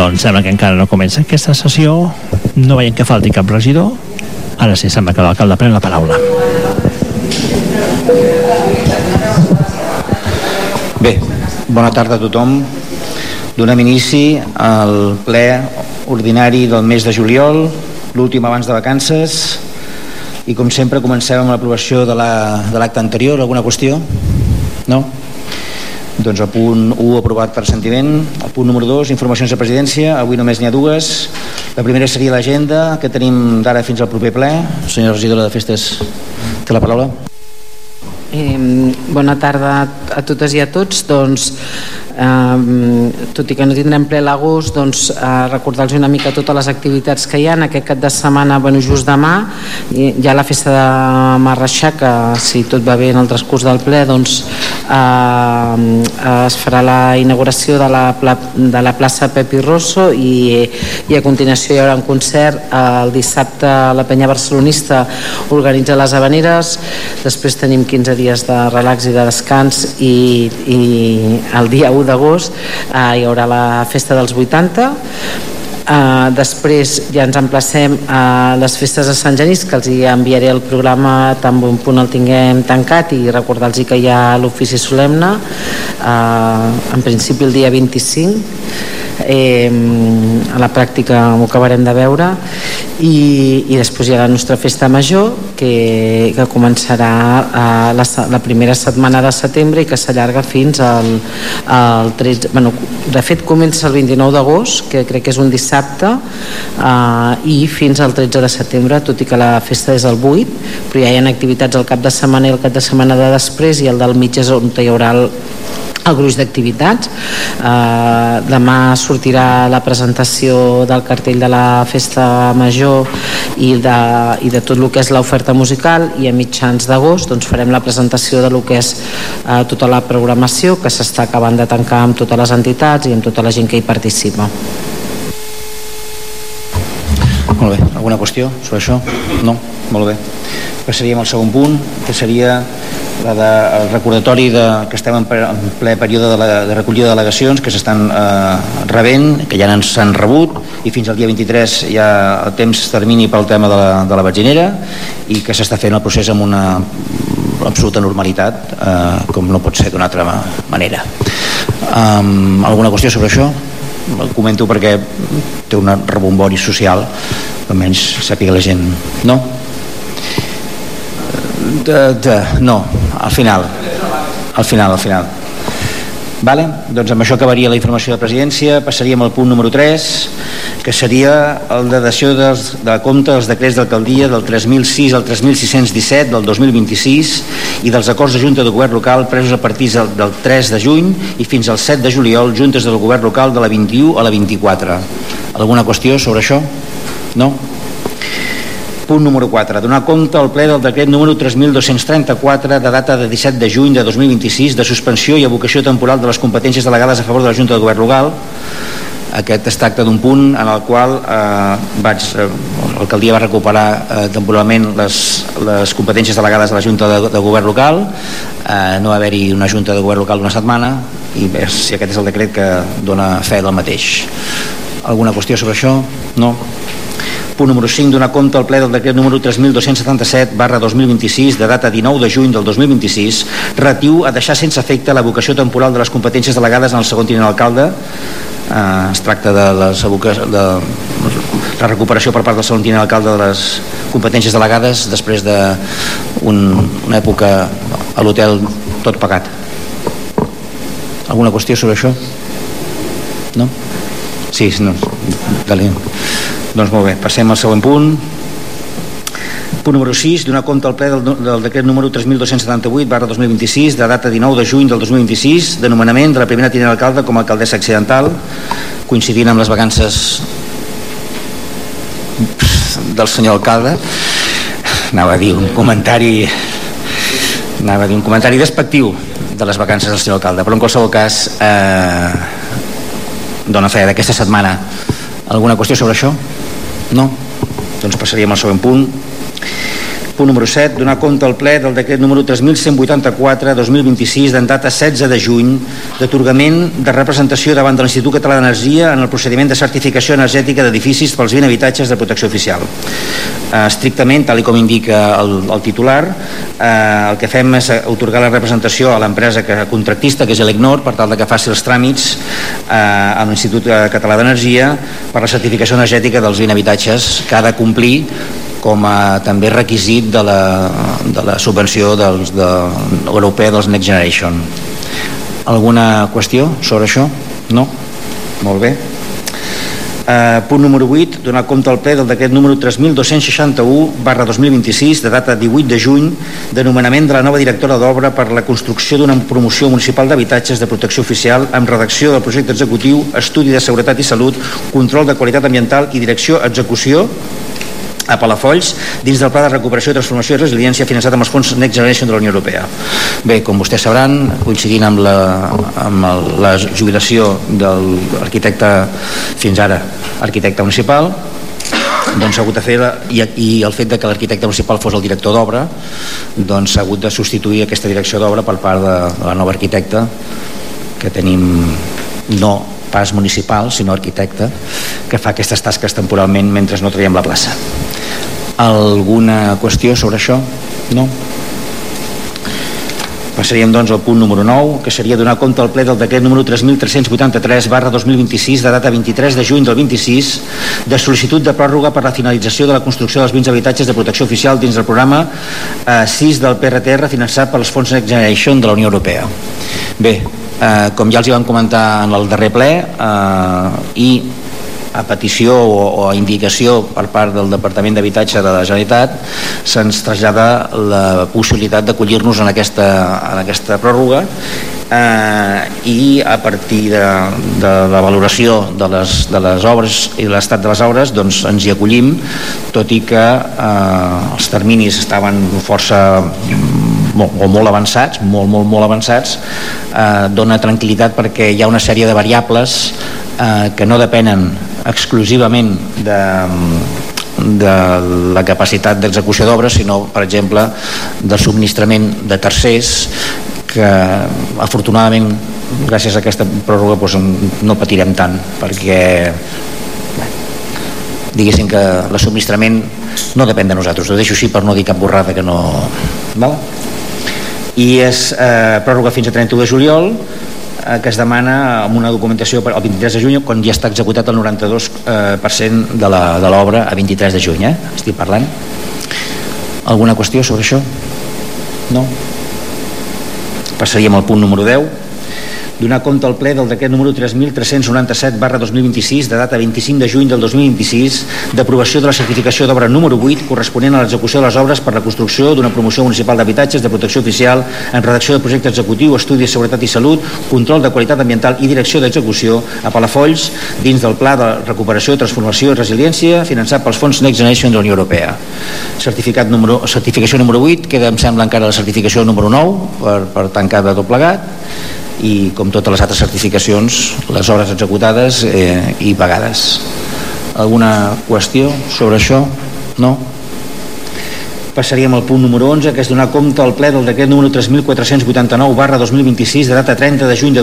Doncs sembla que encara no comença aquesta sessió. No veiem que falti cap regidor. Ara sí, sembla que l'alcalde pren la paraula. Bé, bona tarda a tothom. Donem inici al ple ordinari del mes de juliol, l'últim abans de vacances, i com sempre comencem amb l'aprovació de l'acte anterior. Alguna qüestió? No? Doncs el punt 1 aprovat per assentiment. El punt número 2, informacions de presidència. Avui només n'hi ha dues. La primera seria l'agenda que tenim d'ara fins al proper ple. Senyora regidora de Festes, té la paraula. Bona tarda a totes i a tots. Doncs, tot i que no tindrem ple a l'agost, doncs, recordar-los una mica totes les activitats que hi ha. Aquest cap de setmana, just demà, hi ha la festa de Marreixà, que si tot va bé en el transcurs del ple, doncs, es farà la inauguració de la plaça Pepi Rosso, i a continuació hi haurà un concert. El dissabte la penya barcelonista organitza les havaneres. Després tenim 15 dies de relax i de descans, i el dia 1 d'agost hi haurà la festa dels 80. Després ja ens emplacem a les festes de Sant Genís, que els hi enviaré el programa tan bon punt el tinguem tancat, i recordar-los que hi ha l'ofici solemne en principi el dia 25. A la pràctica ho acabarem de veure, i després hi ha la nostra festa major que començarà la primera setmana de setembre i que s'allarga fins al 13. De fet comença el 29 d'agost, que crec que és un dissabte, i fins al 13 de setembre, tot i que la festa és el 8, però ja hi ha activitats el cap de setmana i el cap de setmana de després, i el del mig és on hi haurà el gruix d'activitats. Demà sortirà la presentació del cartell de la festa major i de tot el que és l'oferta musical, i a mitjans d'agost doncs farem la presentació de lo que és tota la programació, que s'està acabant de tancar amb totes les entitats i amb tota la gent que hi participa. Molt bé, alguna qüestió sobre això? No? Molt bé. Passaríem al segon punt, que seria el recordatori que estem en ple període de recollida de delegacions que s'estan rebent, que ja s'han rebut, i fins al dia 23 hi ha el temps termini pel tema de la benzinera, i que s'està fent el procés amb una absoluta normalitat, com no pot ser d'una altra manera. Alguna qüestió sobre això? El comento perquè té un rebombori social, almenys sàpiga la gent. No? No, al final. Vale? Doncs amb això acabaria la informació de presidència. Passaríem al punt número 3, que seria el de dació de compte dels decrets d'alcaldia del 3006 al 3617 del 2026 i dels acords de Junta de Govern Local presos a partir del 3 de juny i fins al 7 de juliol, juntes del Govern Local de la 21 a la 24. Alguna qüestió sobre això? No? Punt número 4. Donar compte al ple del decret número 3.234 de data de 17 de juny de 2026 de suspensió i abocació temporal de les competències delegades a favor de la Junta de Govern Local. Aquest es tracta d'un punt en el qual l'alcaldia va recuperar temporalment les competències delegades a la Junta de Govern Local. No va haver-hi una Junta de Govern Local d'una setmana, i si aquest és el decret que dona fe del mateix. Alguna qüestió sobre això? No? Punt número 5. Donar compte al ple del decret número 3277/2026 de data 19 de juny del 2026 relatiu a deixar sense efecte l'evocació temporal de les competències delegades en el segon tinent alcalde. Es tracta de la recuperació per part del segon tinent alcalde de les competències delegades després d'una època a l'hotel tot pagat. Alguna qüestió sobre això? No? Sí, no. Dale. Doncs molt bé, passem al següent punt. Punt número 6. Donar compte al ple del decret número 3278/2026 de data 19 de juny del 2026 de nomenament de la primera tinent alcalde com a alcaldessa accidental, coincidint amb les vacances del senyor alcalde. Anava a dir un comentari despectiu de les vacances del senyor alcalde, però en qualsevol cas dona fe d'aquesta setmana. Alguna qüestió sobre això? No? Doncs passaríem al següent punt. punt número 7, donar compte al ple del decret número 3184-2026 en data 16 de juny d'atorgament de representació davant de l'Institut Català d'Energia en el procediment de certificació energètica d'edificis pels 20 habitatges de protecció oficial. Estrictament, tal com indica el titular, el que fem és atorgar la representació a l'empresa contractista, que és l'ECNOR, per tal que faci els tràmits a l'Institut Català d'Energia per la certificació energètica dels 20 habitatges que ha de complir com a també requisit de la subvenció europea dels Next Generation. Alguna qüestió sobre això? No? Molt bé. Punt número 8, donar compte al ple del decret número 3261/2026 de data 18 de juny de nomenament de la nova directora d'obra per la construcció d'una promoció municipal d'habitatges de protecció oficial amb redacció del projecte executiu, estudi de seguretat i salut, control de qualitat ambiental i direcció execució a Palafolls dins del Pla de Recuperació, Transformació i Resiliència finançat amb els fons Next Generation de la Unió Europea. Bé, com vostès sabran, coincidint amb la jubilació de l'arquitecte, fins ara arquitecte municipal, doncs s'ha hagut de fer, i el fet de que l'arquitecte municipal fos el director d'obra, doncs s'ha hagut de substituir aquesta direcció d'obra per part de la nova arquitecta que tenim, no pas municipal, sinó arquitecte, que fa aquestes tasques temporalment mentre no traiem la plaça. Alguna qüestió sobre això? No? Passaríem doncs al punt número 9, que seria donar compte al ple del decret número 3383/2026 de data 23 de juny del 26 de sol·licitud de pròrroga per la finalització de la construcció dels 20 habitatges de protecció oficial dins del programa 6 del PRTR finançat per els fons Next Generation de la Unió Europea. Bé, com ja els hi vam comentar en el darrer ple, i a petició o a indicació per part del Departament d'Habitatge de la Generalitat, se'ns trasllada la possibilitat d'acollir-nos en aquesta pròrroga, i a partir de la valoració de les obres i l'estat de les obres, doncs ens hi acollim, tot i que els terminis estaven força molt avançats, molt avançats. Dona tranquil·litat perquè hi ha una sèrie de variables que no depenen exclusivament de la capacitat d'execució d'obres, sinó, per exemple, del subministrament de tercers, que afortunadament gràcies a aquesta pròrroga doncs, no patirem tant, perquè diguéssim que el subministrament no depèn de nosaltres. Ho deixo així per no dir cap borrada que no... Val? I és pròrroga fins a 31 de juliol, que es demana amb una documentació el 23 de juny, quan ja està executat el 92% de l'obra a 23 de juny, estic parlant. Alguna qüestió sobre això? No? Passaríem al punt número 10, donar compte al ple del decret número 3397/2026 de data 25 de juny del 2026 d'aprovació de la certificació d'obra número 8 corresponent a l'execució de les obres per la construcció d'una promoció municipal d'habitatges de protecció oficial en redacció de projecte executiu, estudi de seguretat i salut, control de qualitat ambiental i direcció d'execució a Palafolls dins del Pla de Recuperació, Transformació i Resiliència finançat pels fons Next Generation de la Unió Europea. Certificació número 8, queda em sembla encara la certificació número 9 per tancar de tot plegat, i com totes les altres certificacions, les obres executades i pagades. Alguna qüestió sobre això? No? Passaríem al punt número 11, que és donar compte al ple del decret número 3489/2026 de data 30 de juny de